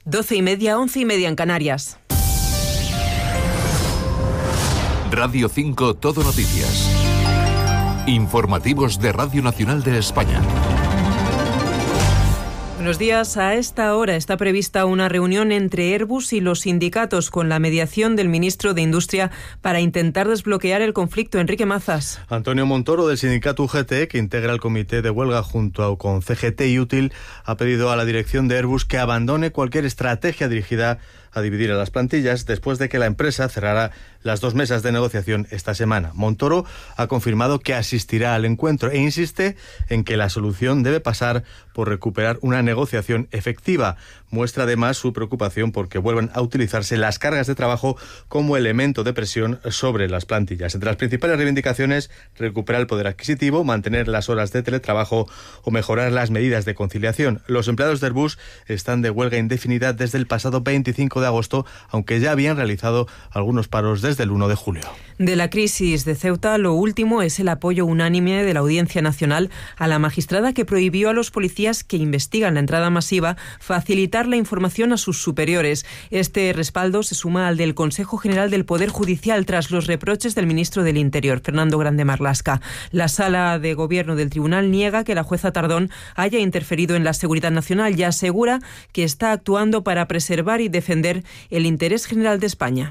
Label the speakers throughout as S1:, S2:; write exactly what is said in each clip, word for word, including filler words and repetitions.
S1: Doce y media, once y media en Canarias.
S2: Radio cinco Todo Noticias. Informativos de Radio Nacional de España.
S1: Buenos días. A esta hora está prevista una reunión entre Airbus y los sindicatos con la mediación del ministro de Industria para intentar desbloquear el conflicto. Enrique Mazas.
S3: Antonio Montoro, del sindicato U G T, que integra el comité de huelga junto a, con C G T y Útil, ha pedido a la dirección de Airbus que abandone cualquier estrategia dirigida a dividir a las plantillas después de que la empresa cerrara las dos mesas de negociación esta semana. Montoro ha confirmado que asistirá al encuentro e insiste en que la solución debe pasar por recuperar una negociación efectiva. Muestra además su preocupación porque vuelvan a utilizarse las cargas de trabajo como elemento de presión sobre las plantillas. Entre las principales reivindicaciones, recuperar el poder adquisitivo, mantener las horas de teletrabajo o mejorar las medidas de conciliación. Los empleados de Airbus están de huelga indefinida desde el pasado veinticinco de agosto, aunque ya habían realizado algunos paros desde el uno de julio.
S1: De la crisis de Ceuta, lo último es el apoyo unánime de la Audiencia Nacional a la magistrada que prohibió a los policías que investigan la entrada masiva facilitar la información a sus superiores. Este respaldo se suma al del Consejo General del Poder Judicial tras los reproches del ministro del Interior, Fernando Grande Marlaska. La Sala de Gobierno del Tribunal niega que la jueza Tardón haya interferido en la seguridad nacional y asegura que está actuando para preservar y defender el interés general de España.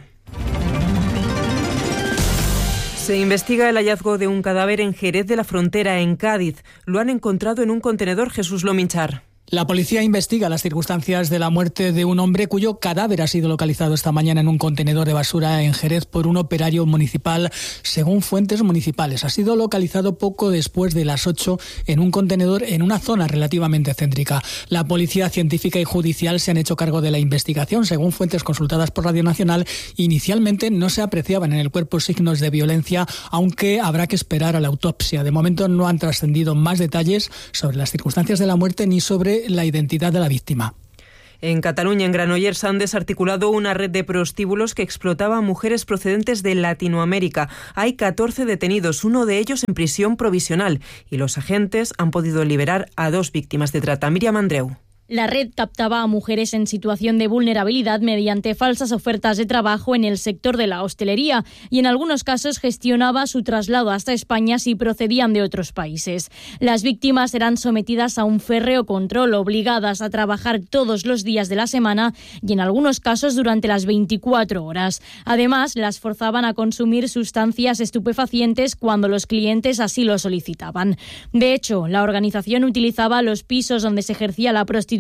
S1: Se investiga el hallazgo de un cadáver en Jerez de la Frontera, en Cádiz. Lo han encontrado en un contenedor. Jesús Lominchar.
S4: La policía investiga las circunstancias de la muerte de un hombre cuyo cadáver ha sido localizado esta mañana en un contenedor de basura en Jerez por un operario municipal. Según fuentes municipales, ha sido localizado poco después de las ocho en un contenedor en una zona relativamente céntrica. La policía científica y judicial se han hecho cargo de la investigación. Según fuentes consultadas por Radio Nacional, inicialmente no se apreciaban en el cuerpo signos de violencia, aunque habrá que esperar a la autopsia. De momento no han trascendido más detalles sobre las circunstancias de la muerte ni sobre la identidad de la víctima.
S1: En Cataluña, en Granollers, han desarticulado una red de prostíbulos que explotaba a mujeres procedentes de Latinoamérica. Hay catorce detenidos, uno de ellos en prisión provisional, y los agentes han podido liberar a dos víctimas de trata. Miriam Andreu.
S5: La red captaba a mujeres en situación de vulnerabilidad mediante falsas ofertas de trabajo en el sector de la hostelería y en algunos casos gestionaba su traslado hasta España si procedían de otros países. Las víctimas eran sometidas a un férreo control, obligadas a trabajar todos los días de la semana y en algunos casos durante las veinticuatro horas. Además, las forzaban a consumir sustancias estupefacientes cuando los clientes así lo solicitaban. De hecho, la organización utilizaba los pisos donde se ejercía la prostitución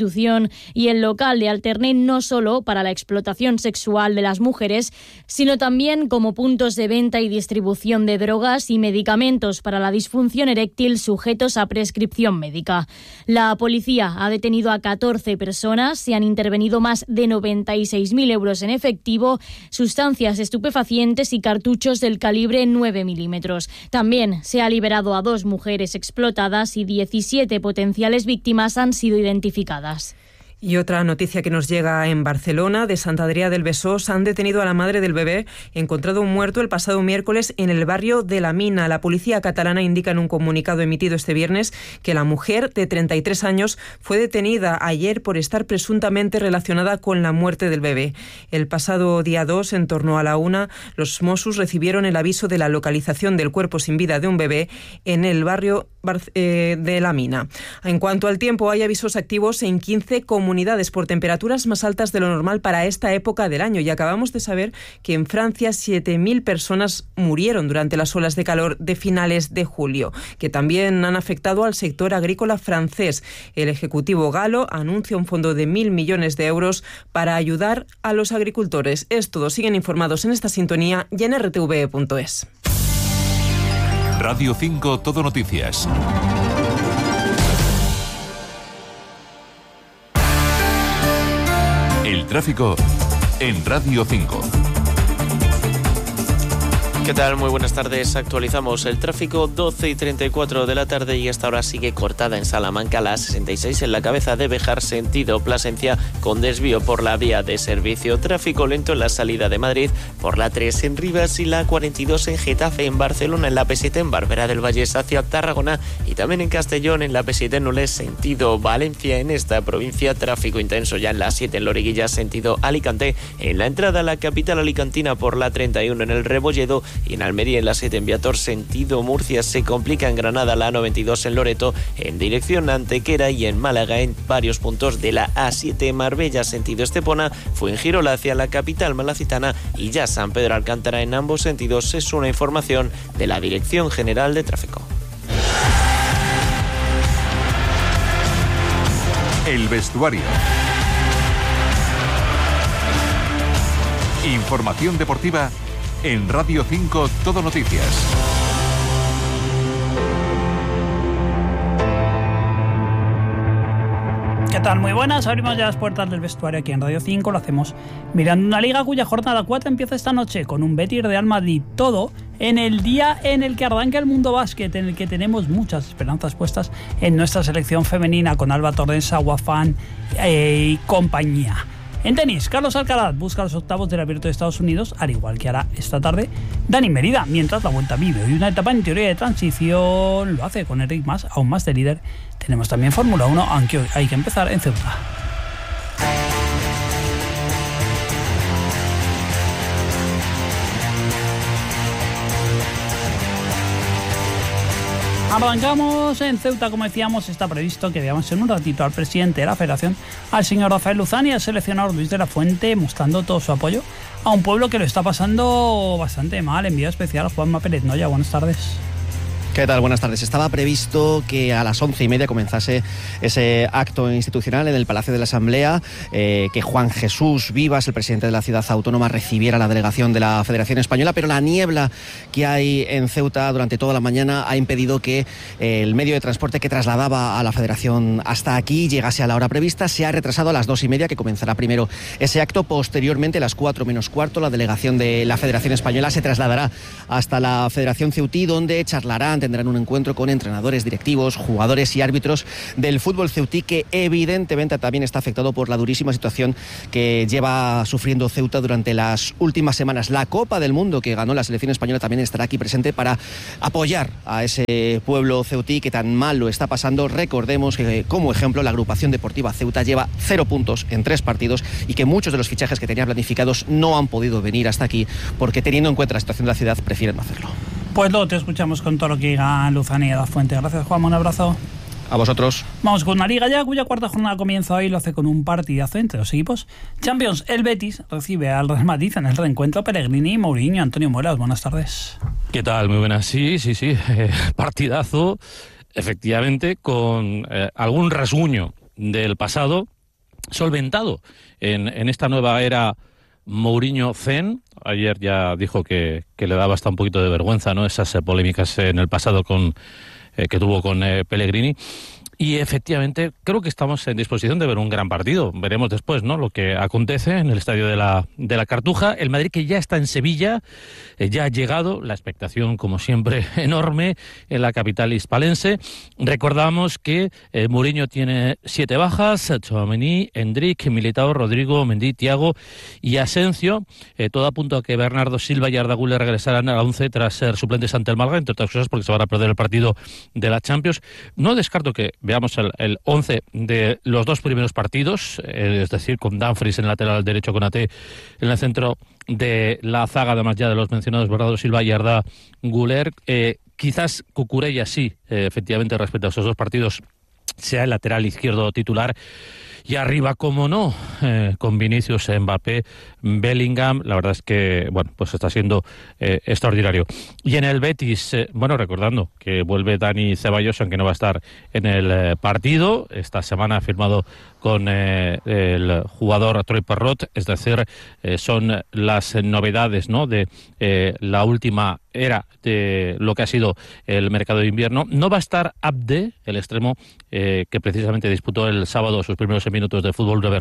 S5: y el local de Alterne no solo para la explotación sexual de las mujeres, sino también como puntos de venta y distribución de drogas y medicamentos para la disfunción eréctil sujetos a prescripción médica. La policía ha detenido a catorce personas, se han intervenido más de noventa y seis mil euros en efectivo, sustancias estupefacientes y cartuchos del calibre nueve milímetros. También se ha liberado a dos mujeres explotadas y diecisiete potenciales víctimas han sido identificadas.
S1: Y otra noticia que nos llega en Barcelona, de Sant Adrià del Besòs, han detenido a la madre del bebé, encontrado muerto el pasado miércoles en el barrio de La Mina. La policía catalana indica en un comunicado emitido este viernes que la mujer de treinta y tres años fue detenida ayer por estar presuntamente relacionada con la muerte del bebé. El pasado día dos, en torno a la una, los Mossos recibieron el aviso de la localización del cuerpo sin vida de un bebé en el barrio de La Mina. En cuanto al tiempo, hay avisos activos en quince comunidades por temperaturas más altas de lo normal para esta época del año, y acabamos de saber que en Francia siete mil personas murieron durante las olas de calor de finales de julio, que también han afectado al sector agrícola francés. El Ejecutivo galo anuncia un fondo de mil millones de euros para ayudar a los agricultores. Es todo. Siguen informados en esta sintonía y en r t v punto es.
S2: Radio cinco Todo Noticias. El tráfico en Radio cinco.
S6: ¿Qué tal? Muy buenas tardes. Actualizamos el tráfico, doce y treinta y cuatro de la tarde, y esta hora sigue cortada en Salamanca la A sesenta y seis en la cabeza de Béjar, sentido Plasencia, con desvío por la vía de servicio. Tráfico lento en la salida de Madrid por la tres en Rivas y la cuarenta y dos en Getafe, en Barcelona, en la P siete en Barberá del Vallés hacia Tarragona y también en Castellón en la P siete en Nules, sentido Valencia. En esta provincia, tráfico intenso ya en la siete en Loriguilla, sentido Alicante, en la entrada a la capital alicantina por la treinta y uno en el Rebolledo, y en Almería en la siete en Viator, sentido Murcia. Se complica en Granada la noventa y dos en Loreto en dirección Antequera, y en Málaga en varios puntos de la A siete Marbella sentido Estepona, Fuengirola hacia la capital malacitana y ya San Pedro Alcántara en ambos sentidos. Es una información de la Dirección General de Tráfico.
S2: El vestuario. Información deportiva en Radio cinco Todo Noticias.
S7: ¿Qué tal? Muy buenas. Abrimos ya las puertas del vestuario aquí en Radio cinco. Lo hacemos mirando una liga cuya jornada cuatro empieza esta noche con un Betis Real Madrid. Todo en el día en el que arranca el mundo básquet, en el que tenemos muchas esperanzas puestas en nuestra selección femenina con Alba Torrens, Guafán eh, y compañía. En tenis, Carlos Alcaraz busca los octavos del Abierto de Estados Unidos, al igual que hará esta tarde Dani Merida, mientras la Vuelta vive hoy una etapa en teoría de transición. Lo hace con Enric Mas, aún más de líder. Tenemos también Fórmula uno, aunque hoy hay que empezar en Ceuta. Arrancamos en Ceuta, como decíamos. Está previsto que veamos en un ratito al presidente de la Federación, al señor Rafael Luzán, y al seleccionador Luis de la Fuente, mostrando todo su apoyo a un pueblo que lo está pasando bastante mal. Envío especial a Juanma Pérez Noya. Buenas tardes.
S8: ¿Qué tal? Buenas tardes. Estaba previsto que a las once y media comenzase ese acto institucional en el Palacio de la Asamblea, eh, que Juan Jesús Vivas, el presidente de la ciudad autónoma, recibiera la delegación de la Federación Española, pero la niebla que hay en Ceuta durante toda la mañana ha impedido que eh, el medio de transporte que trasladaba a la Federación hasta aquí llegase a la hora prevista. Se ha retrasado a las dos y media, que comenzará primero ese acto. Posteriormente, a las cuatro menos cuarto, la delegación de la Federación Española se trasladará hasta la Federación Ceutí, donde charlarán, tendrán un encuentro con entrenadores, directivos, jugadores y árbitros del fútbol ceutí, que evidentemente también está afectado por la durísima situación que lleva sufriendo Ceuta durante las últimas semanas. La Copa del Mundo que ganó la selección española también estará aquí presente para apoyar a ese pueblo ceutí que tan mal lo está pasando. Recordemos que, como ejemplo, la agrupación deportiva Ceuta lleva cero puntos en tres partidos y que muchos de los fichajes que tenía planificados no han podido venir hasta aquí porque, teniendo en cuenta la situación de la ciudad, prefieren no hacerlo.
S7: Pues luego te escuchamos con todo lo que diga Luzán y La Fuente. Gracias, Juan. Un abrazo.
S8: A vosotros.
S7: Vamos con una liga ya cuya cuarta jornada comienza hoy. Lo hace con un partidazo entre los equipos. Champions, el Betis recibe al Real Madrid en el reencuentro. Pellegrini y Mourinho. Antonio Muelas, buenas tardes.
S9: ¿Qué tal? Muy buenas. Sí, sí, sí. Eh, partidazo, efectivamente, con eh, algún rasguño del pasado solventado en, en esta nueva era Mourinho Zen. Ayer ya dijo que, que le daba hasta un poquito de vergüenza, ¿no?, esas eh, polémicas en el pasado con eh, que tuvo con eh, Pellegrini. Y efectivamente creo que estamos en disposición de ver un gran partido. Veremos después, ¿no?, lo que acontece en el estadio de la, de la Cartuja. El Madrid, que ya está en Sevilla, eh, ya ha llegado. La expectación, como siempre, enorme en la capital hispalense. Recordamos que eh, Mourinho tiene siete bajas: Tchouaméni, Endrick, Militao, Rodrigo, Mendy, Thiago y Asensio. Eh, todo apunta a que Bernardo Silva y Arda Güler regresarán a la once tras ser suplentes ante el Málaga, entre otras cosas porque se van a perder el partido de la Champions. No descarto que veamos el, el once de los dos primeros partidos, eh, es decir, con Dumfries en lateral derecho, con Ate en el centro de la zaga, además ya de los mencionados Bernardo Silva y Arda Güler. Eh, quizás Cucurella sí, eh, efectivamente, respecto a esos dos partidos, sea el lateral izquierdo titular. Y arriba, como no, eh, con Vinicius, Mbappé, Bellingham, la verdad es que, bueno, pues está siendo eh, extraordinario. Y en el Betis, eh, bueno, recordando que vuelve Dani Ceballos, aunque no va a estar en el eh, partido. Esta semana ha firmado con eh, el jugador Troy Parrott, es decir, eh, son las novedades, ¿no?, de eh, la última era de lo que ha sido el mercado de invierno. No va a estar Abde, el extremo eh, que precisamente disputó el sábado sus primeros minutos de fútbol, recuperado de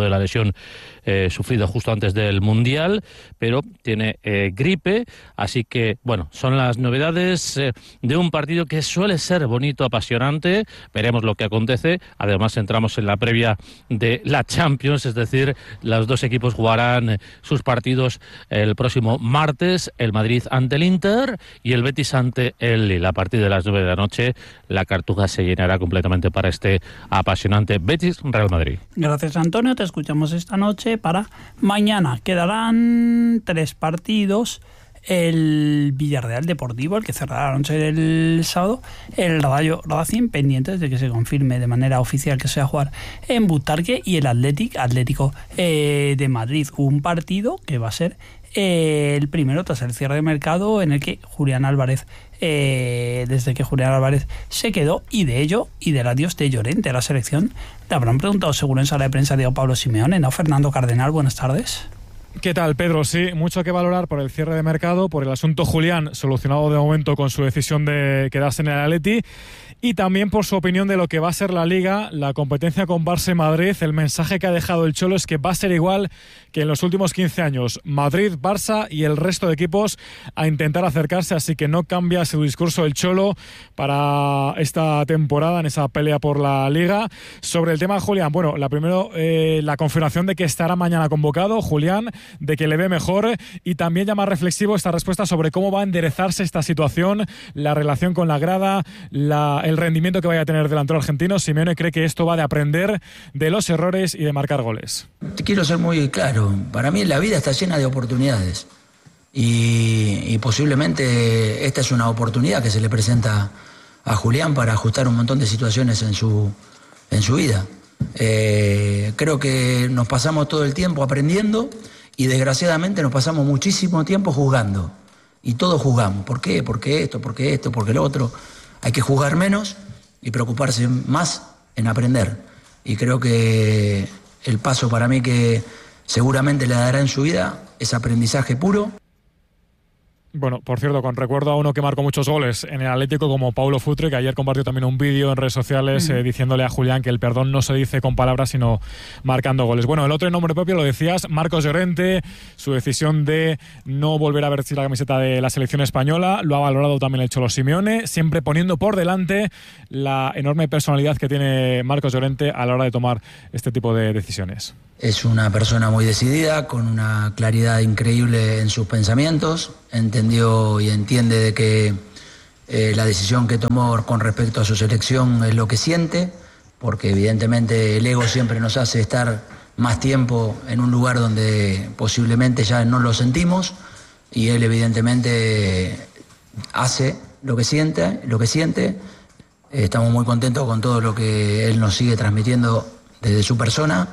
S9: de la lesión eh, sufrida justo antes del Mundial, pero tiene eh, gripe, así que, bueno, son las novedades eh, de un partido que suele ser bonito, apasionante. Veremos lo que acontece. Además, entramos en la previa de la Champions, es decir, los dos equipos jugarán eh, sus partidos el próximo martes, el Madrid ante el Inter y el Betis ante el Lille. A partir de las nueve de la noche, la Cartuja se llenará completamente para este apasionante Betis-Real Madrid.
S7: Gracias, Antonio. Te escuchamos esta noche. Para mañana quedarán tres partidos. El Villarreal Deportivo, el que cerrará la noche del sábado, el Rayo Racing, pendientes de que se confirme de manera oficial que se va a jugar en Butarque, y el Athletic, Atlético eh, de Madrid, un partido que va a ser eh, el primero tras el cierre de mercado, en el que Julián Álvarez eh, desde que Julián Álvarez se quedó, y de ello y del adiós de Llorente a la selección le habrán preguntado seguro en sala de prensa Diego Pablo Simeone, ¿no? Fernando Cardenal, buenas tardes.
S10: ¿Qué tal, Pedro? Sí, mucho que valorar por el cierre de mercado, por el asunto Julián, solucionado de momento con su decisión de quedarse en el Atleti, y también por su opinión de lo que va a ser la Liga, la competencia con Barça y Madrid. El mensaje que ha dejado el Cholo es que va a ser igual que en los últimos quince años. Madrid, Barça y el resto de equipos a intentar acercarse, así que no cambia su discurso el Cholo para esta temporada en esa pelea por la Liga. Sobre el tema de Julián, bueno, la primero, eh, la confirmación de que estará mañana convocado Julián, de que le ve mejor, y también ya más reflexivo esta respuesta sobre cómo va a enderezarse esta situación, la relación con la grada, la, el rendimiento que vaya a tener el delantero argentino. Simeone cree que esto va de aprender de los errores y de marcar goles.
S11: Te quiero ser muy claro, para mí la vida está llena de oportunidades y, y posiblemente esta es una oportunidad que se le presenta a Julián para ajustar un montón de situaciones en su, en su vida. Eh, creo que nos pasamos todo el tiempo aprendiendo y desgraciadamente nos pasamos muchísimo tiempo juzgando. Y todos juzgamos. ¿Por qué? ¿Por qué esto? ¿Por qué esto? ¿Por qué lo otro? Hay que juzgar menos y preocuparse más en aprender. Y creo que el paso para mí que seguramente le dará en su vida es aprendizaje puro.
S10: Bueno, por cierto, con recuerdo a uno que marcó muchos goles en el Atlético, como Paulo Futre, que ayer compartió también un vídeo en redes sociales uh-huh. eh, diciéndole a Julián que el perdón no se dice con palabras, sino marcando goles. Bueno, el otro en nombre propio, lo decías, Marcos Llorente, su decisión de no volver a vestir la camiseta de la selección española, lo ha valorado también el Cholo Simeone, siempre poniendo por delante la enorme personalidad que tiene Marcos Llorente a la hora de tomar este tipo de decisiones.
S11: Es una persona muy decidida, con una claridad increíble en sus pensamientos. Entendió y entiende de que eh, la decisión que tomó con respecto a su selección es lo que siente, porque evidentemente el ego siempre nos hace estar más tiempo en un lugar donde posiblemente ya no lo sentimos, y él evidentemente hace lo que siente, lo que siente. Estamos muy contentos con todo lo que él nos sigue transmitiendo desde su persona.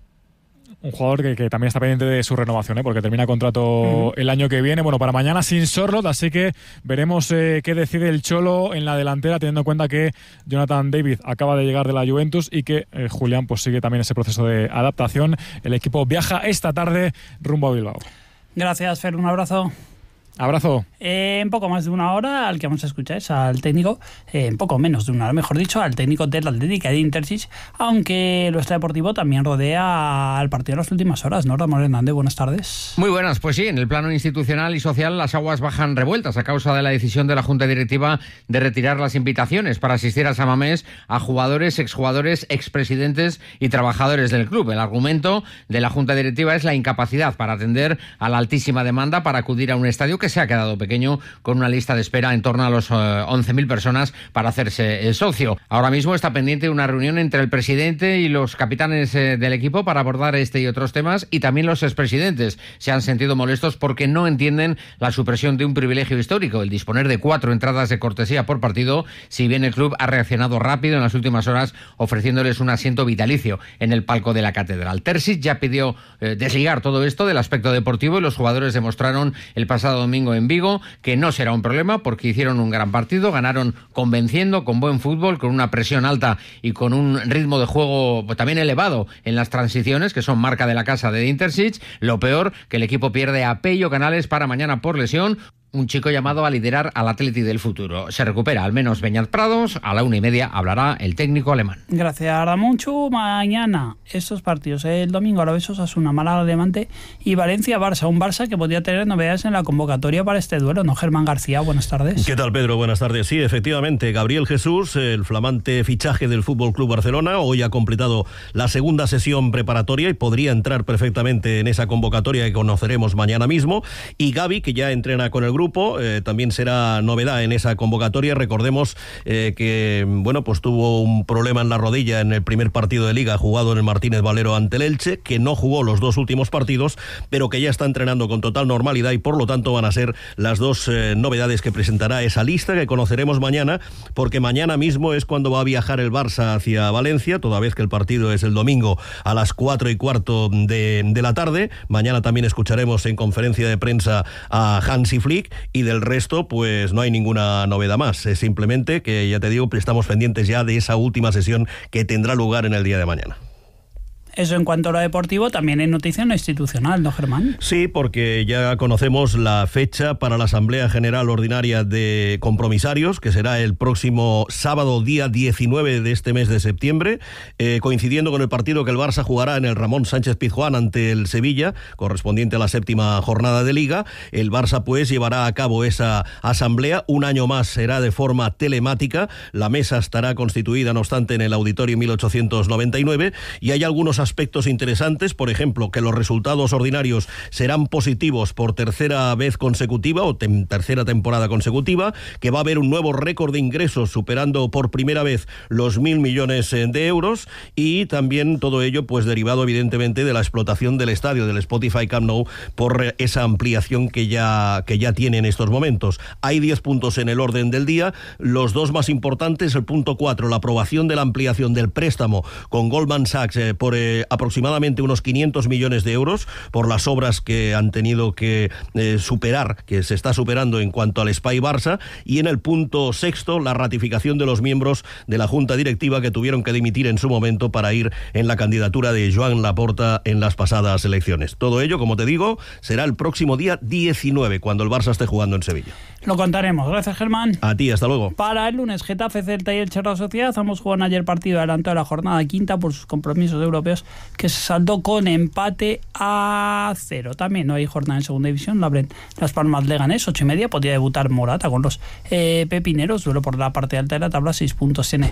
S10: Un jugador que, que también está pendiente de su renovación, ¿eh? Porque termina contrato uh-huh. el año que viene. Bueno, para mañana sin Sorloth, así que veremos eh, qué decide el Cholo en la delantera, teniendo en cuenta que Jonathan David acaba de llegar de la Juventus y que eh, Julián pues sigue también ese proceso de adaptación. El equipo viaja esta tarde rumbo a Bilbao.
S7: Gracias, Fer, un abrazo.
S10: Abrazo.
S7: Eh, en poco más de una hora, al que vamos a escuchar es al técnico, eh, en poco menos de una hora, mejor dicho, al técnico del Atlético de Intersis, aunque lo extradeportivo también rodea al partido en las últimas horas, ¿no? Ramón Hernández, buenas tardes.
S12: Muy buenas, pues sí, en el plano institucional y social las aguas bajan revueltas a causa de la decisión de la Junta Directiva de retirar las invitaciones para asistir a San Mamés a jugadores, exjugadores, expresidentes y trabajadores del club. El argumento de la Junta Directiva es la incapacidad para atender a la altísima demanda para acudir a un estadio que se ha quedado pequeño, con una lista de espera en torno a los eh, once mil personas para hacerse el socio. Ahora mismo está pendiente una reunión entre el presidente y los capitanes eh, del equipo para abordar este y otros temas, y también los expresidentes se han sentido molestos porque no entienden la supresión de un privilegio histórico, el disponer de cuatro entradas de cortesía por partido, si bien el club ha reaccionado rápido en las últimas horas ofreciéndoles un asiento vitalicio en el palco de la catedral. Terzic ya pidió eh, desligar todo esto del aspecto deportivo, y los jugadores demostraron el pasado domingo en Vigo que no será un problema, porque hicieron un gran partido, ganaron convenciendo, con buen fútbol, con una presión alta y con un ritmo de juego también elevado en las transiciones, que son marca de la casa de Intersic. Lo peor, que el equipo pierde a Pello Canales para mañana por lesión. un chico llamado a liderar al Atleti del futuro. Se recupera al menos Beñat Prados, a la una y media hablará el técnico alemán.
S7: Gracias, Ramonchu. Mañana estos partidos, el domingo Alavés Osasuna, Málaga Levante y Valencia-Barça, un Barça que podría tener novedades en la convocatoria para este duelo, ¿no? Germán García, buenas tardes.
S13: ¿Qué tal, Pedro? Buenas tardes. Sí, efectivamente, Gabriel Jesús, el flamante fichaje del Fútbol Club Barcelona, hoy ha completado la segunda sesión preparatoria y podría entrar perfectamente en esa convocatoria que conoceremos mañana mismo. Y Gavi, que ya entrena con el grupo, eh, también será novedad en esa convocatoria. Recordemos eh, que bueno, pues tuvo un problema en la rodilla en el primer partido de Liga jugado en el Martínez Valero ante el Elche, que no jugó los dos últimos partidos, pero que ya está entrenando con total normalidad y por lo tanto van a ser las dos eh, novedades que presentará esa lista que conoceremos mañana, porque mañana mismo es cuando va a viajar el Barça hacia Valencia, toda vez que el partido es el domingo a las cuatro y cuarto de, de la tarde. Mañana también escucharemos en conferencia de prensa a Hansi Flick y del resto pues no hay ninguna novedad más, es simplemente que ya te digo, estamos pendientes ya de esa última sesión que tendrá lugar en el día de mañana.
S7: Eso en cuanto a lo deportivo, también hay noticia no institucional, ¿no, Germán?
S13: Sí, porque ya conocemos la fecha para la Asamblea General Ordinaria de Compromisarios, que será el próximo sábado, día diecinueve de este mes de septiembre, eh, coincidiendo con el partido que el Barça jugará en el Ramón Sánchez Pizjuán ante el Sevilla, correspondiente a la séptima jornada de Liga. El Barça, pues, llevará a cabo esa asamblea. Un año más será de forma telemática. La mesa estará constituida, no obstante, en el Auditorio mil ochocientos noventa y nueve, y hay algunos aspectos interesantes, por ejemplo, que los resultados ordinarios serán positivos por tercera vez consecutiva o te- tercera temporada consecutiva, que va a haber un nuevo récord de ingresos superando por primera vez los mil millones de euros, y también todo ello pues derivado evidentemente de la explotación del estadio, del Spotify Camp Nou, por esa ampliación que ya, que ya tiene en estos momentos. Hay diez puntos en el orden del día, los dos más importantes, el punto cuatro, la aprobación de la ampliación del préstamo con Goldman Sachs eh, por eh, aproximadamente unos quinientos millones de euros por las obras que han tenido que eh, superar, que se está superando en cuanto al Espai Barça, y en el punto sexto, la ratificación de los miembros de la Junta Directiva que tuvieron que dimitir en su momento para ir en la candidatura de Joan Laporta en las pasadas elecciones. Todo ello, como te digo, será el próximo día diecinueve, cuando el Barça esté jugando en Sevilla.
S7: Lo contaremos. Gracias, Germán.
S13: A ti, hasta luego.
S7: Para el lunes, Getafe, Celta y el Real Sociedad. Ambos jugaron ayer partido adelantado de la jornada quinta por sus compromisos europeos, que se saldó con empate a cero. También no hay jornada en segunda división. La abren Las Palmas Leganés, ocho y media. Podría debutar Morata con los eh, pepineros. Duelo por la parte alta de la tabla, seis puntos tiene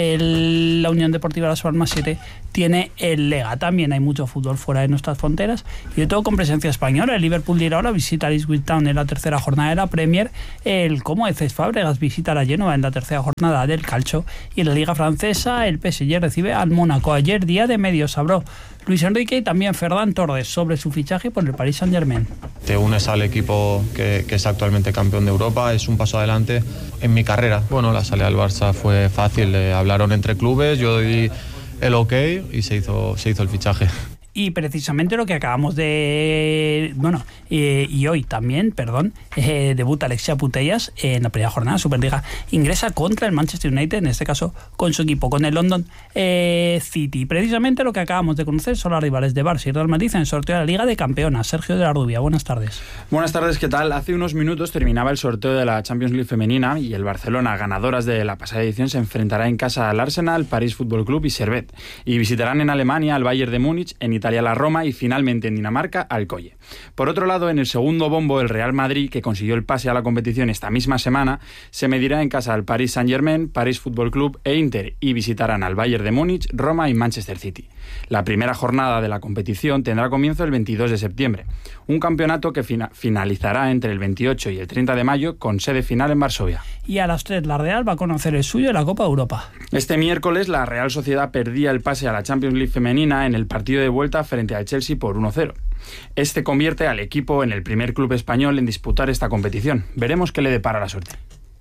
S7: el, la Unión Deportiva Las Palmas, siete tiene el Lega. También hay mucho fútbol fuera de nuestras fronteras y de todo con presencia española. El Liverpool dirá ahora visita al Ipswich Town en la tercera jornada de la Premier. El Como de Cesc Fábregas visita a la Genoa en la tercera jornada del Calcio, y en la Liga Francesa el P S G recibe al Mónaco. Ayer día de medios habló Luis Enrique y también Ferran Torres sobre su fichaje por el Paris Saint-Germain.
S14: Te unes al equipo que, que es actualmente campeón de Europa, es un paso adelante en mi carrera. Bueno, la salida del Barça fue fácil, eh, hablaron entre clubes, yo di el ok y se hizo, se hizo el fichaje.
S7: Y precisamente lo que acabamos de... Bueno, eh, y hoy también, perdón, eh, debuta Alexia Putellas en la primera jornada de Superliga ingresa contra el Manchester United, en este caso con su equipo, con el London eh, City. Precisamente lo que acabamos de conocer son las rivales de Barça y Real Madrid en el sorteo de la Liga de Campeonas. Sergio de la Rubia, buenas tardes.
S15: Buenas tardes, ¿qué tal? Hace unos minutos terminaba el sorteo de la Champions League femenina y el Barcelona, ganadoras de la pasada edición, se enfrentará en casa al Arsenal, París Fútbol Club y Servette, y visitarán en Alemania al Bayern de Múnich, en Italia la Roma y finalmente en Dinamarca al Colle. Por otro lado, en el segundo bombo, el Real Madrid, que consiguió el pase a la competición esta misma semana, se medirá en casa al Paris Saint-Germain, París Fútbol Club e Inter, y visitarán al Bayern de Múnich, Roma y Manchester City. La primera jornada de la competición tendrá comienzo el veintidós de septiembre, un campeonato que fina- finalizará entre el veintiocho y el treinta de mayo con sede final en Varsovia.
S7: Y a las tres la Real va a conocer el suyo en la Copa Europa.
S15: Este miércoles la Real Sociedad perdía el pase a la Champions League femenina en el partido de vuelta frente al Chelsea por uno cero. Este convierte al equipo en el primer club español en disputar esta competición. Veremos qué le depara la suerte.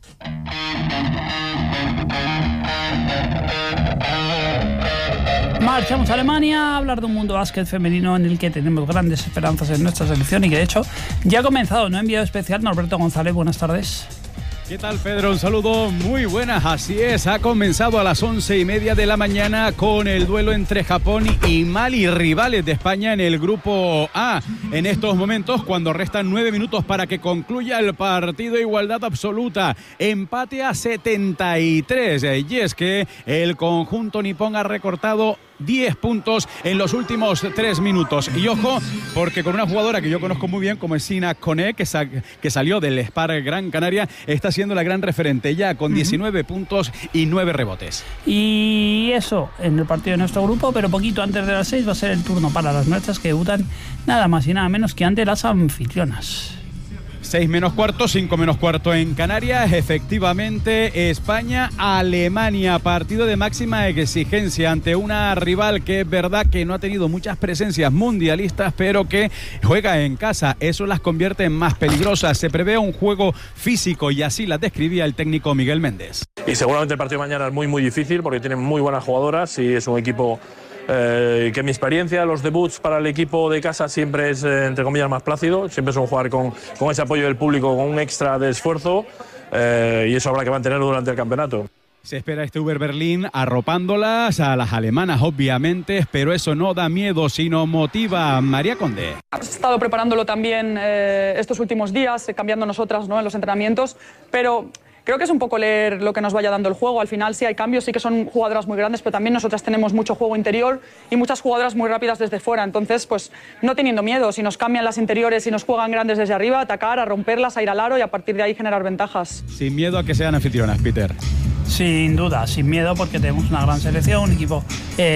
S7: Marchamos a Alemania a hablar de un mundo básquet femenino en el que tenemos grandes esperanzas en nuestra selección y que de hecho ya ha comenzado. No enviado especial Norberto González, buenas tardes.
S16: ¿Qué tal, Pedro? Un saludo, muy buenas. Así es, ha comenzado a las once y media de la mañana con el duelo entre Japón y Mali, rivales de España en el grupo A. En estos momentos, cuando restan nueve minutos para que concluya el partido, igualdad absoluta, empate a setenta y tres. Y es que el conjunto nipón ha recortado diez puntos en los últimos tres minutos. Y ojo, porque con una jugadora que yo conozco muy bien, como es Sina Koné, que, sa que salió del Spar Gran Canaria, está siendo la gran referente ya con diecinueve uh-huh. puntos y nueve rebotes.
S7: Y eso en el partido de nuestro grupo, pero poquito antes de las seis va a ser el turno para las nuestras, que debutan nada más y nada menos que ante las anfitrionas.
S16: seis menos cuarto, cinco menos cuarto en Canarias. Efectivamente, España-Alemania, partido de máxima exigencia ante una rival que es verdad que no ha tenido muchas presencias mundialistas, pero que juega en casa. Eso las convierte en más peligrosas. Se prevé un juego físico y así las describía el técnico Miguel Méndez.
S17: Y seguramente el partido de mañana es muy, muy difícil porque tienen muy buenas jugadoras y es un equipo... Eh, que mi experiencia, los debuts para el equipo de casa siempre es, eh, entre comillas, más plácido. Siempre son jugar con, con ese apoyo del público, con un extra de esfuerzo, eh, y eso habrá que mantenerlo durante el campeonato.
S16: Se espera este Uber Berlín arropándolas a las alemanas, obviamente, pero eso no da miedo, sino motiva. María Conde.
S18: Hemos estado preparándolo también eh, estos últimos días, eh, cambiando nosotras, ¿no?, en los entrenamientos, pero... creo que es un poco leer lo que nos vaya dando el juego. Al final sí hay cambios, sí que son jugadoras muy grandes, pero también nosotras tenemos mucho juego interior y muchas jugadoras muy rápidas desde fuera. Entonces, pues no teniendo miedo, si nos cambian las interiores y nos juegan grandes desde arriba, atacar, a romperlas, a ir al aro y a partir de ahí generar ventajas.
S16: Sin miedo a que sean anfitrionas, Peter.
S7: Sin duda, sin miedo, porque tenemos una gran selección, un equipo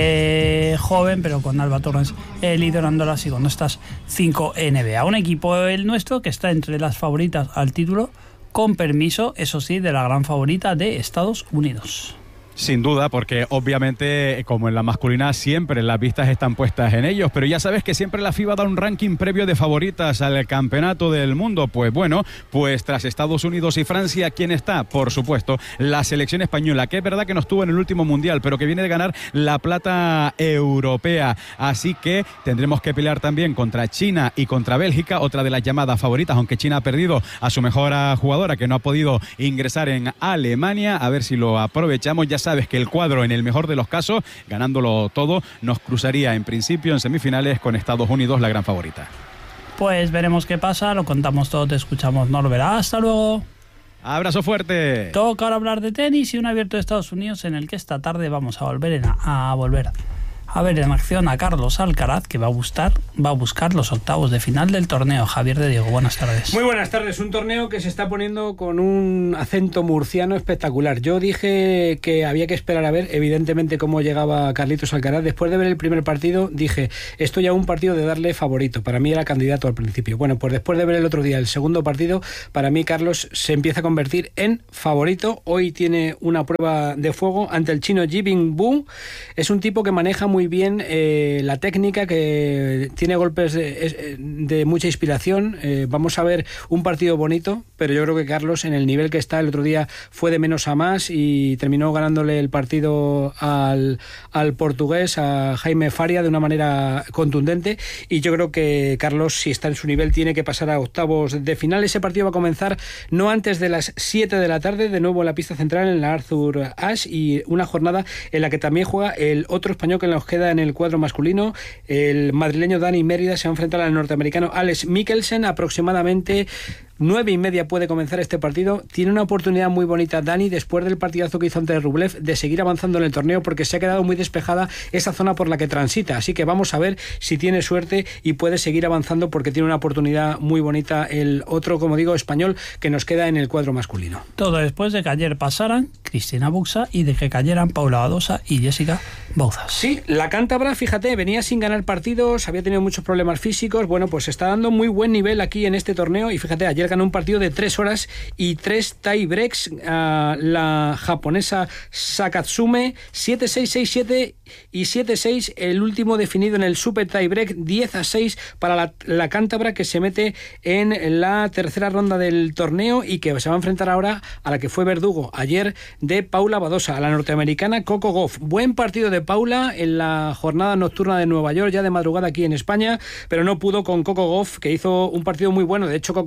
S7: eh, joven, pero con Alba Torres eh, liderándolas y con estas cinco N B A. Un equipo, el nuestro, que está entre las favoritas al título, con permiso, eso sí, de la gran favorita de Estados Unidos.
S16: Sin duda, porque obviamente, como en la masculina, siempre las vistas están puestas en ellos, pero ya sabes que siempre la FIBA da un ranking previo de favoritas al campeonato del mundo. Pues bueno, pues tras Estados Unidos y Francia, ¿quién está? Por supuesto, la selección española, que es verdad que no estuvo en el último mundial, pero que viene de ganar la plata europea. Así que tendremos que pelear también contra China y contra Bélgica, otra de las llamadas favoritas, aunque China ha perdido a su mejor jugadora, que no ha podido ingresar en Alemania. A ver si lo aprovechamos. Ya sabes que el cuadro, en el mejor de los casos, ganándolo todo, nos cruzaría en principio en semifinales con Estados Unidos, la gran favorita.
S7: Pues veremos qué pasa, lo contamos todo, te escuchamos, Norbert. Hasta luego.
S16: Abrazo fuerte.
S7: Toca ahora hablar de tenis y un abierto de Estados Unidos en el que esta tarde vamos a volver en, a volver a ver en acción a Carlos Alcaraz, que va a buscar, va a buscar los octavos de final del torneo. Javier de Diego, buenas tardes.
S19: Muy buenas tardes. Un torneo que se está poniendo con un acento murciano espectacular. Yo dije que había que esperar a ver, evidentemente, cómo llegaba Carlitos Alcaraz. Después de ver el primer partido, dije, esto ya es un partido de darle favorito. Para mí era candidato al principio. Bueno, pues después de ver el otro día el segundo partido, para mí Carlos se empieza a convertir en favorito. Hoy tiene una prueba de fuego ante el chino Ji Bingbu. Es un tipo que maneja muy bien eh, la técnica, que tiene golpes de, de mucha inspiración. Eh, vamos a ver un partido bonito, pero yo creo que Carlos, en el nivel que está, el otro día fue de menos a más y terminó ganándole el partido al, al portugués, a Jaime Faria, de una manera contundente. Y yo creo que Carlos, si está en su nivel, tiene que pasar a octavos de final. Ese partido va a comenzar no antes de las siete de la tarde, de nuevo en la pista central, en la Arthur Ashe, y una jornada en la que también juega el otro español que nos queda en el cuadro masculino. El madrileño Dani Mérida se va a enfrentar al norteamericano Alex Mikkelsen. Aproximadamente nueve y media puede comenzar este partido. Tiene una oportunidad muy bonita Dani, después del partidazo que hizo ante Rublev, de seguir avanzando en el torneo, porque se ha quedado muy despejada esa zona por la que transita. Así que vamos a ver si tiene suerte y puede seguir avanzando, porque tiene una oportunidad muy bonita el otro, como digo, español que nos queda en el cuadro masculino.
S7: Todo después de que ayer pasaran Cristina Buxa y de que cayeran Paula Badosa y Jessica Bouzas.
S19: Sí, la cántabra, fíjate, venía sin ganar partidos, había tenido muchos problemas físicos. Bueno, pues está dando muy buen nivel aquí en este torneo, y fíjate, ayer ganó un partido de tres horas y tres tie breaks a la japonesa Sakatsume, siete seis, seis siete y siete seis, el último definido en el super tie break, diez a seis para la, la cántabra, que se mete en la tercera ronda del torneo y que se va a enfrentar ahora a la que fue verdugo ayer de Paula Badosa, a la norteamericana Coco Gauff. Buen partido de Paula en la jornada nocturna de Nueva York, ya de madrugada aquí en España, pero no pudo con Coco Gauff, que hizo un partido muy bueno. De hecho, Coco Gauff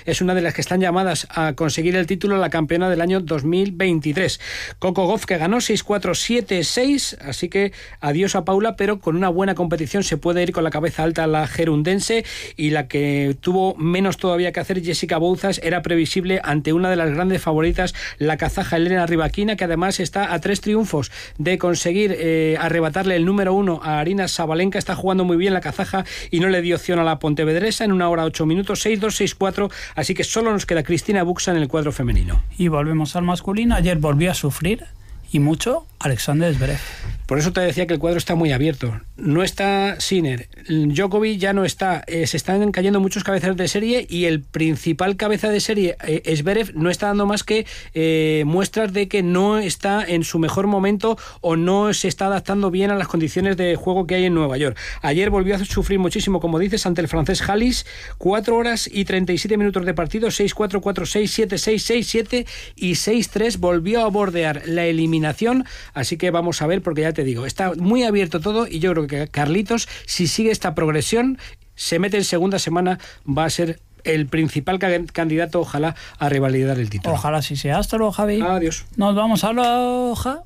S19: es una de las que están llamadas a conseguir el título, la campeona del año dos mil veintitrés. Coco Gauff, que ganó seis cuatro siete seis, así que adiós a Paula, pero con una buena competición se puede ir con la cabeza alta la gerundense, y la que tuvo menos todavía que hacer, Jessica Bouzas, era previsible ante una de las grandes favoritas, la kazaja Elena Rybakina, que además está a tres triunfos de conseguir eh, arrebatarle el número uno a Arina Sabalenka. Está jugando muy bien la kazaja y no le dio opción a la pontevedresa en una hora ocho minutos, seis dos seis cuatro, así que solo nos queda Cristina Buxa en el cuadro femenino.
S7: Y volvemos al masculino. Ayer volvió a sufrir, y mucho, Alexander Zverev.
S19: Por eso te decía que el cuadro está muy abierto. No está Sinner, Djokovic ya no está, eh, se están cayendo muchos cabezas de serie, y el principal cabeza de serie, eh, Zverev, no está dando más que eh, muestras de que no está en su mejor momento o no se está adaptando bien a las condiciones de juego que hay en Nueva York. Ayer volvió a sufrir muchísimo, como dices, ante el francés Hallis, cuatro horas y treinta y siete minutos de partido, seis cuatro, cuatro seis, siete seis, seis siete y seis tres, volvió a bordear la eliminación, así que vamos a ver, porque ya te digo, está muy abierto todo, y yo creo que Carlitos, si sigue esta progresión, se mete en segunda semana, va a ser el principal candidato, ojalá, a revalidar el título.
S7: Ojalá sí sea. Hasta luego, Javi.
S19: Adiós.
S7: Nos vamos a Loja,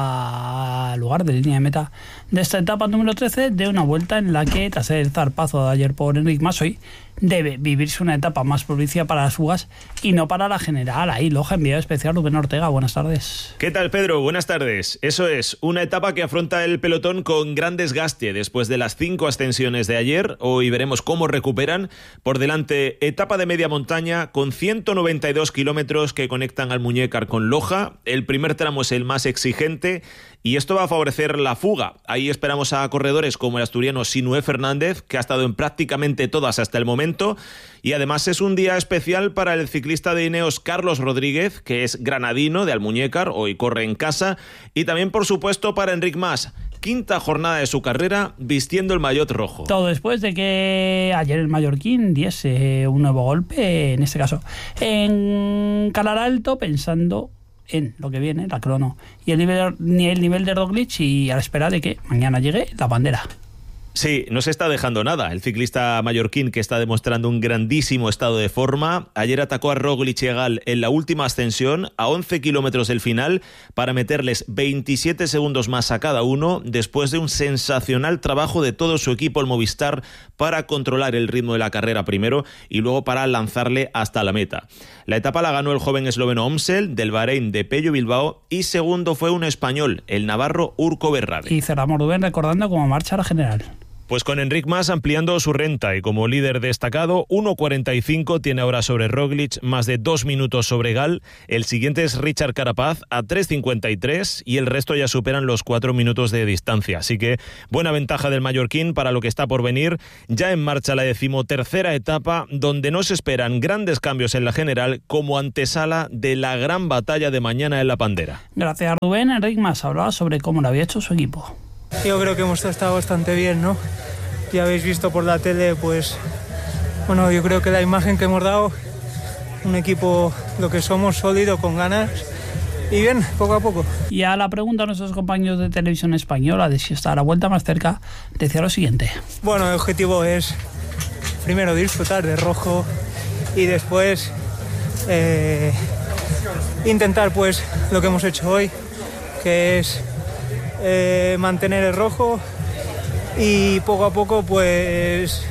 S7: la lugar de línea de meta de esta etapa número trece, de una vuelta en la que, tras el zarpazo de ayer por Enric Mas, hoy debe vivirse una etapa más propicia para las fugas y no para la general. Ahí, Loja, enviado especial Rubén Ortega. Buenas tardes.
S20: ¿Qué tal, Pedro? Buenas tardes. Eso es, una etapa que afronta el pelotón con gran desgaste después de las cinco ascensiones de ayer. Hoy veremos cómo recuperan. Por delante, etapa de media montaña con ciento noventa y dos kilómetros que conectan Almuñécar con Loja. El primer tramo es el más exigente y esto va a favorecer la fuga. Ahí esperamos a corredores como el asturiano Sinué Fernández, que ha estado en prácticamente todas hasta el momento. Y además es un día especial para el ciclista de Ineos Carlos Rodríguez, que es granadino de Almuñécar, hoy corre en casa. Y también, por supuesto, para Enric Mas, quinta jornada de su carrera vistiendo el maillot rojo.
S7: Todo después de que ayer el mallorquín diese un nuevo golpe, en este caso en Calar Alto, pensando en lo que viene, la crono y el nivel, el nivel de Roglic, y a la espera de que mañana llegue la bandera.
S20: Sí, no se está dejando nada. El ciclista mallorquín, que está demostrando un grandísimo estado de forma, ayer atacó a Roglic y Egal en la última ascensión a once kilómetros del final para meterles veintisiete segundos más a cada uno, después de un sensacional trabajo de todo su equipo, el Movistar, para controlar el ritmo de la carrera primero y luego para lanzarle hasta la meta. La etapa la ganó el joven esloveno Omsel, del Bahrein de Pello Bilbao, y segundo fue un español, el navarro Urco Berrade.
S7: Y cerramos, Rubén, recordando cómo marcha la general.
S20: Pues con Enric Mas ampliando su renta y como líder destacado, uno cuarenta y cinco tiene ahora sobre Roglic, más de dos minutos sobre Gal. El siguiente es Richard Carapaz a tres cincuenta y tres y el resto ya superan los cuatro minutos de distancia. Así que buena ventaja del mallorquín para lo que está por venir. Ya en marcha la decimotercera etapa, donde no se esperan grandes cambios en la general como antesala de la gran batalla de mañana en la Pandera.
S7: Gracias, Rubén. Enric Mas hablaba sobre cómo lo había hecho su equipo.
S21: Yo creo que hemos estado bastante bien, ¿no? Ya habéis visto por la tele, pues, bueno, yo creo que la imagen que hemos dado, un equipo, lo que somos, sólido, con ganas, y bien, poco a poco.
S7: Y a la pregunta a nuestros compañeros de televisión española de si está a la vuelta más cerca, decía lo siguiente.
S21: Bueno, el objetivo es, primero, disfrutar de rojo, y después eh, intentar, pues, lo que hemos hecho hoy, que es Eh, mantener el rojo, y poco a poco pues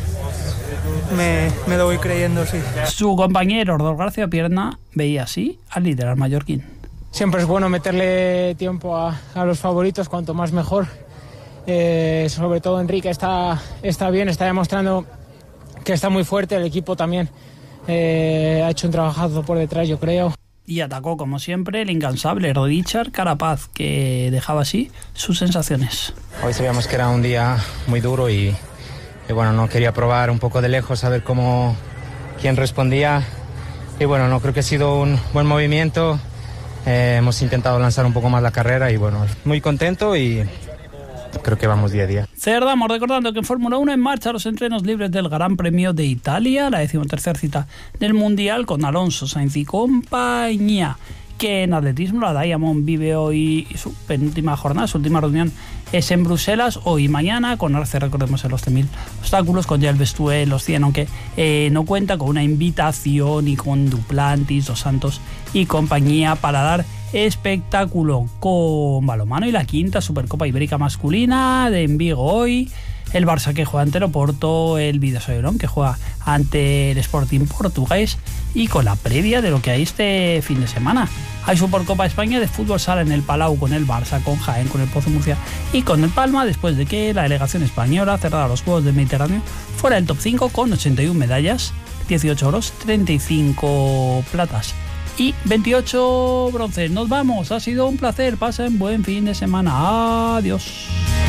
S21: me, me lo voy creyendo, sí.
S7: Su compañero Ordor García Pierna veía así al líder, al mallorquín.
S22: Siempre es bueno meterle tiempo a, a los favoritos, cuanto más mejor. Eh, sobre todo Enrique está, está bien, está demostrando que está muy fuerte. El equipo también eh, ha hecho un trabajazo por detrás, yo creo.
S7: Y atacó, como siempre, el incansable Richard Carapaz, que dejaba así sus sensaciones.
S23: Hoy sabíamos que era un día muy duro y, y bueno, no quería probar un poco de lejos a ver cómo, quién respondía. Y bueno, no creo que ha sido un buen movimiento. Eh, hemos intentado lanzar un poco más la carrera y bueno, muy contento y creo que vamos día a día.
S7: Cerramos recordando que en Fórmula uno en marcha los entrenos libres del Gran Premio de Italia, la decimotercera cita del Mundial, con Alonso, Sainz y compañía. que en atletismo la Diamond vive hoy su penúltima jornada, su última reunión es en Bruselas, hoy y mañana, con Arce, recordemos, en los cien mil obstáculos, con Gilles Bestué en los cien, aunque eh, no cuenta con una invitación, y con Duplantis, Dos Santos y compañía para dar espectáculo. Con balonmano y la quinta Supercopa Ibérica masculina de en Vigo hoy, el Barça que juega ante el Oporto, el Vidasoa que juega ante el Sporting portugués, y con la previa de lo que hay este fin de semana. Hay Supercopa España de fútbol sala en el Palau, con el Barça, con Jaén, con el Pozo Murcia y con el Palma, después de que la delegación española cerrara los Juegos del Mediterráneo fuera del top cinco con ochenta y una medallas, dieciocho oros, treinta y cinco platas y veintiocho bronces. Nos vamos, ha sido un placer, pasen buen fin de semana, adiós.